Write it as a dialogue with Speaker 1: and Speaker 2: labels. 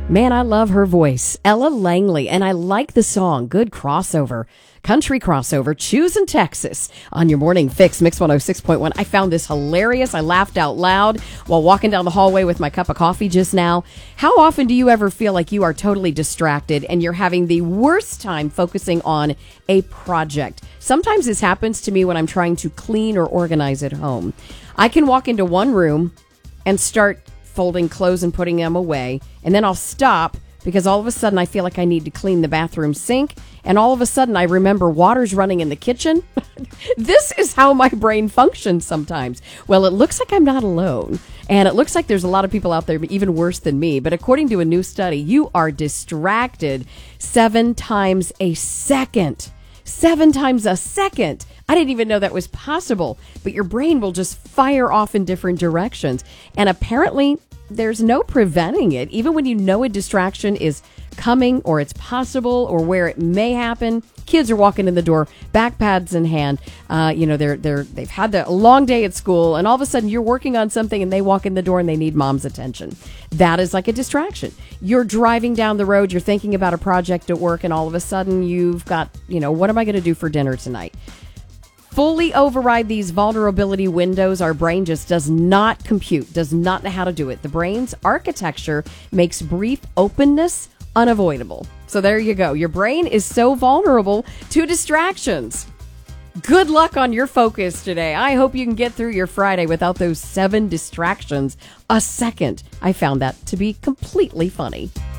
Speaker 1: Man, I love her voice. Ella Langley, and I like the song. Good crossover. Country crossover, Choosing Texas on your morning fix, Mix 106.1. I found this hilarious. I laughed out loud while walking down the hallway with my cup of coffee just now. How often do you ever feel like you are totally distracted and you're having the worst time focusing on a project? Sometimes this happens to me when I'm trying to clean or organize at home. I can walk into one room and start folding clothes and putting them away, and then I'll stop because all of a sudden I feel like I need to clean the bathroom sink, and all of a sudden I remember water's running in the kitchen. This is how my brain functions sometimes. Well, it looks like I'm not alone, and it looks like there's a lot of people out there even worse than me, but according to a new study, you are distracted 7 times a second. 7 times a second. I didn't even know that was possible, but your brain will just fire off in different directions. And apparently, there's no preventing it. Even when you know a distraction is coming or it's possible or where it may happen, kids are walking in the door, backpacks in hand. They've had a long day at school, and all of a sudden you're working on something and they walk in the door and they need mom's attention. That is like a distraction. You're driving down the road, you're thinking about a project at work, and all of a sudden you've got, what am I going to do for dinner tonight? Fully override these vulnerability windows. Our brain just does not compute, does not know how to do it. The brain's architecture makes brief openness unavoidable. So there you go. Your brain is so vulnerable to distractions. Good luck on your focus today. I hope you can get through your Friday without those 7 distractions a second. I found that to be completely funny.